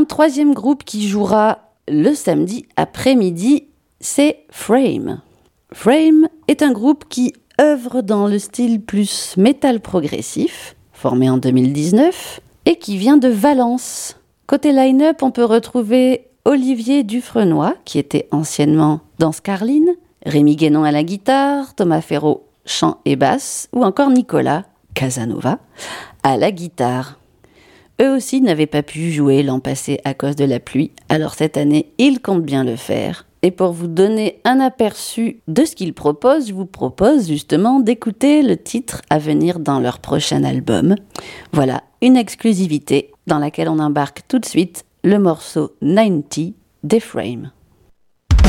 troisième groupe qui jouera le samedi après-midi, c'est Frame. Frame est un groupe qui œuvre dans le style plus métal progressif, formé en 2019, et qui vient de Valence. Côté line-up, on peut retrouver Olivier Dufresnoy, qui était anciennement dans Scarline, Rémi Guénon à la guitare, Thomas Ferraud, chant et basse, ou encore Nicolas Casanova à la guitare. Eux aussi n'avaient pas pu jouer l'an passé à cause de la pluie, alors cette année, ils comptent bien le faire. Et pour vous donner un aperçu de ce qu'ils proposent, je vous propose justement d'écouter le titre à venir dans leur prochain album. Voilà, une exclusivité dans laquelle on embarque tout de suite le morceau 90 des Frame.